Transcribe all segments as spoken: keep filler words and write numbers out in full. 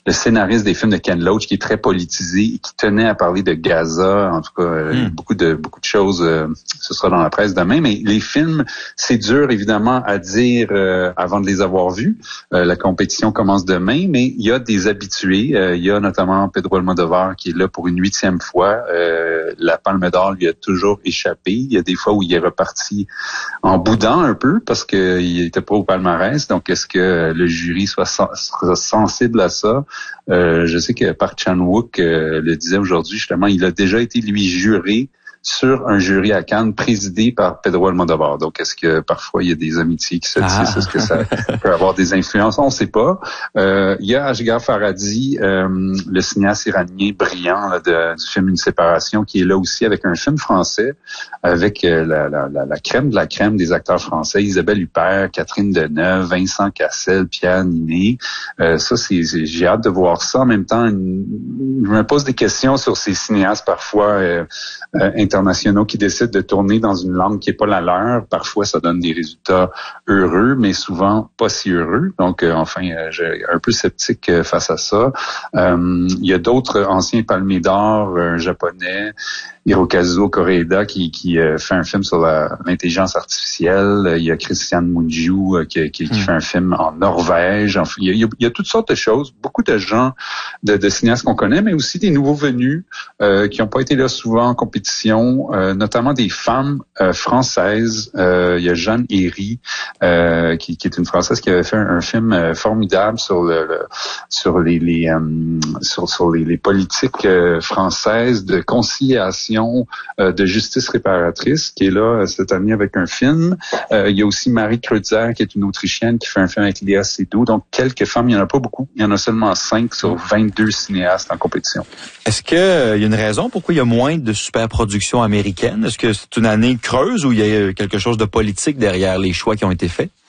le scénariste des films de Ken Loach, qui est très politisé et qui tenait à parler de Gaza. En tout cas, mm. beaucoup de beaucoup de choses, euh, ce sera dans la presse demain. Mais les films, c'est dur évidemment à dire euh, avant de les avoir vus. Euh, la compétition commence demain, mais il y a des habitués. Euh, il y a notamment Pedro Almodovar qui est là pour une huitième fois. Euh, la Palme d'Or lui a toujours échappé. Il y a des fois où il est reparti en boudant un peu parce qu'il était pas au palmarès. Donc, est-ce que le jury soit, soit sensible à ça? Euh, je sais que Park Chan-wook euh, le disait aujourd'hui, justement, il a déjà été, lui, juré sur un jury à Cannes présidé par Pedro Almodovar. Donc, est-ce que parfois il y a des amitiés qui se tissent? Ah. Est-ce que ça peut avoir des influences? On ne sait pas. Euh, il y a Asghar Farhadi, euh, le cinéaste iranien brillant là, de, du film Une séparation, qui est là aussi avec un film français, avec euh, la, la, la, la crème de la crème des acteurs français, Isabelle Huppert, Catherine Deneuve, Vincent Cassel, Pierre Ninet. Euh, ça, c'est, c'est, j'ai hâte de voir ça. En même temps, une, je me pose des questions sur ces cinéastes parfois euh, euh, internationaux qui décident de tourner dans une langue qui est pas la leur. Parfois, ça donne des résultats heureux, mais souvent pas si heureux. Donc, euh, enfin, euh, j'ai un peu sceptique euh, face à ça. Euh, il y a d'autres anciens palmiers d'or, un japonais, Hirokazu Koreeda, qui, qui euh, fait un film sur la, l'intelligence artificielle. Il y a Christian Mungiu euh, qui, qui, qui mm. fait un film en Norvège. Enfin, il, y a, il, y a, il y a toutes sortes de choses. Beaucoup de gens, de, de cinéastes qu'on connaît, mais aussi des nouveaux venus euh, qui n'ont pas été là souvent en compétition, euh, notamment des femmes euh, françaises. Euh, il y a Jeanne Herry, euh, qui, qui est une Française qui avait fait un, un film euh, formidable sur le, le sur les, les euh, sur, sur les, les politiques euh, françaises de conciliation, euh, de justice réparatrice, qui est là euh, cette année avec un film. Euh, il y a aussi Marie Kreutzer, qui est une Autrichienne, qui fait un film avec Léa Seydoux. Donc, quelques femmes, il n'y en a pas beaucoup. Il y en a seulement cinq sur vingt-deux cinéastes en compétition. Est-ce qu'il euh, y a une raison pourquoi il y a moins de superproductions américaines? Est-ce que c'est une année creuse ou il y a quelque chose de politique derrière les choix qui ont été faits?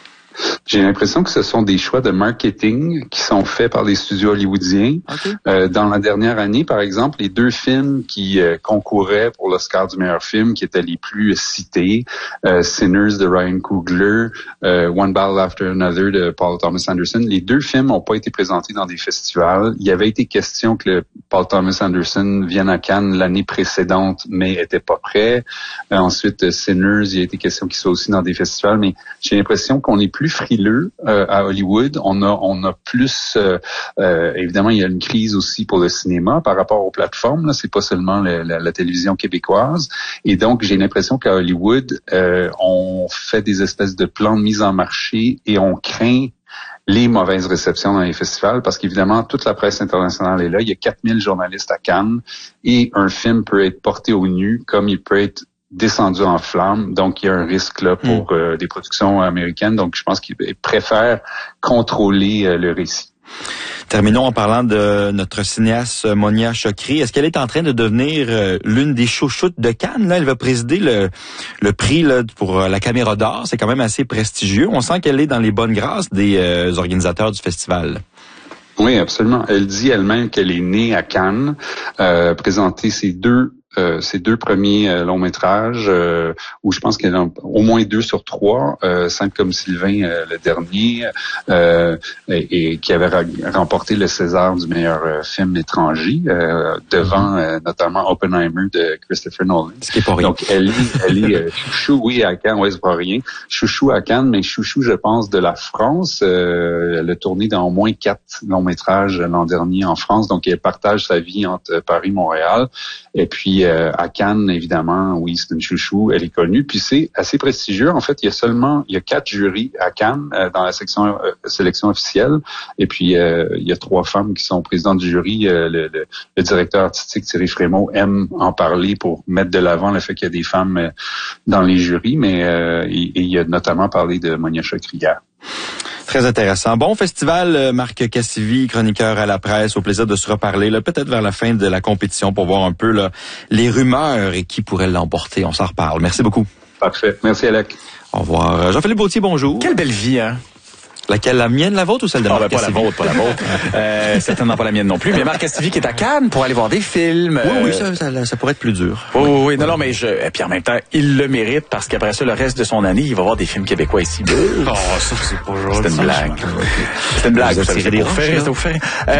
J'ai l'impression que ce sont des choix de marketing qui sont faits par les studios hollywoodiens. Okay. Euh, dans la dernière année, par exemple, les deux films qui euh, concouraient pour l'Oscar du meilleur film, qui étaient les plus cités, euh, Sinners de Ryan Coogler, euh, One Battle After Another de Paul Thomas Anderson, les deux films n'ont pas été présentés dans des festivals. Il y avait été question que le Paul Thomas Anderson vienne à Cannes l'année précédente, mais était pas prêt. Euh, ensuite, Sinners, il y a été question qu'il soit aussi dans des festivals, mais j'ai l'impression qu'on est plus frileux euh, à Hollywood. On a on a plus euh, euh, évidemment il y a une crise aussi pour le cinéma par rapport aux plateformes. Là, c'est pas seulement le, la, la télévision québécoise. Et donc j'ai l'impression qu'à Hollywood euh, on fait des espèces de plans de mise en marché et on craint les mauvaises réceptions dans les festivals, parce qu'évidemment, toute la presse internationale est là. Il y a quatre mille journalistes à Cannes et un film peut être porté au nu comme il peut être descendu en flammes. Donc, il y a un risque là pour mm. euh, des productions américaines. Donc, je pense qu'ils préfèrent contrôler euh, le récit. Terminons en parlant de notre cinéaste Monia Chokri. Est-ce qu'elle est en train de devenir euh, l'une des chouchoutes de Cannes? Là, elle va présider le, le prix là, pour euh, la Caméra d'Or. C'est quand même assez prestigieux. On sent qu'elle est dans les bonnes grâces des euh, organisateurs du festival. Oui, absolument. Elle dit elle-même qu'elle est née à Cannes, euh, présenter ses deux Euh, ses deux premiers euh, longs métrages, euh, où je pense qu'elle a au moins deux sur trois, euh, Sainte comme Sylvain, euh, le dernier, euh, et, et qui avait ra- remporté le César du meilleur euh, film étranger, euh, devant euh, notamment Oppenheimer de Christopher Nolan. Ce qui est pas rien. Donc elle est, elle est euh, chouchou, oui, à Cannes, ouais, c'est pas rien. Chouchou à Cannes, mais chouchou, je pense, de la France. Euh, elle a tourné dans au moins quatre longs métrages l'an dernier en France, donc elle partage sa vie entre Paris et Montréal. Et puis euh, à Cannes, évidemment, oui, c'est une chouchou, elle est connue. Puis c'est assez prestigieux. En fait, il y a seulement, il y a quatre jurys à Cannes euh, dans la section euh, sélection officielle. Et puis euh, il y a trois femmes qui sont présidentes du jury. Euh, le, le, le directeur artistique Thierry Frémaux aime en parler pour mettre de l'avant le fait qu'il y a des femmes euh, dans les jurys. Mais euh, et, et il a notamment parlé de Monia Chokri hier. Très intéressant. Bon festival, Marc Cassivi, chroniqueur à la presse. Au plaisir de se reparler, là, peut-être vers la fin de la compétition pour voir un peu là, les rumeurs et qui pourrait l'emporter. On s'en reparle. Merci beaucoup. Parfait. Merci, Alec. Au revoir. Jean-Philippe Bautier, bonjour. Quelle belle vie, hein? Laquelle, la mienne, la vôtre ou celle de oh, Marc ben, Cassivi? Pas la vôtre, pas la vôtre. euh, certainement pas la mienne non plus. Mais Marc Cassivi qui est à Cannes pour aller voir des films. Oui, euh... oui, ça, ça, ça pourrait être plus dur. Oh, oui, oui, non, non, mais je, et puis en même temps, il le mérite parce qu'après ça, le reste de son année, il va voir des films québécois ici. Oh, ça, c'est pas genre. C'est une blague. C'est une blague. C'est pour faire, c'est pour faire.